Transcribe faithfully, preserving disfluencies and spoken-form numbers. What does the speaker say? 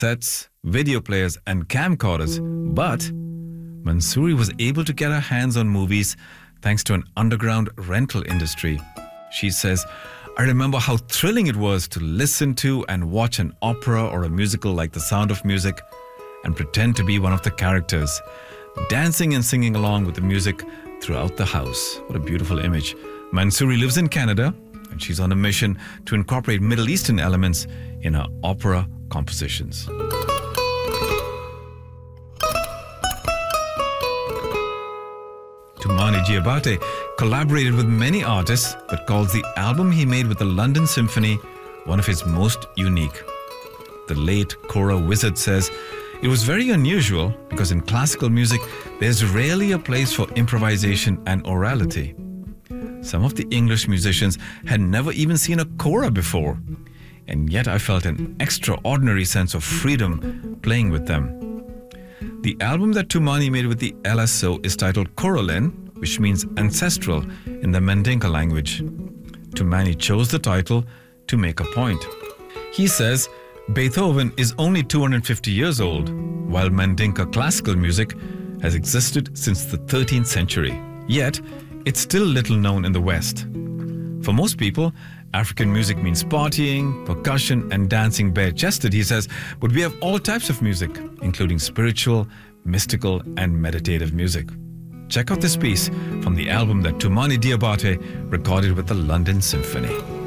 sets, video players, and camcorders. But Mansoori was able to get her hands on movies thanks to an underground rental industry. She says, I remember how thrilling it was to listen to and watch an opera or a musical like The Sound of Music and pretend to be one of the characters, dancing and singing along with the music throughout the house. What a beautiful image. Mansoori lives in Canada and she's on a mission to incorporate Middle Eastern elements in her opera compositions. Toumani Diabaté collaborated with many artists but calls the album he made with the London Symphony one of his most unique. The late Cora Wizard says, it was very unusual because in classical music there's rarely a place for improvisation and orality. Some of the English musicians had never even seen a kora before, and yet I felt an extraordinary sense of freedom playing with them. The album that Toumani made with the L S O is titled Koralen, which means ancestral in the Mandinka language. Toumani chose the title to make a point. He says Beethoven is only two hundred fifty years old, while Mandinka classical music has existed since the thirteenth century. Yet, it's still little known in the West. For most people, African music means partying, percussion, and dancing bare-chested, he says, but we have all types of music, including spiritual, mystical, and meditative music. Check out this piece from the album that Toumani Diabaté recorded with the London Symphony.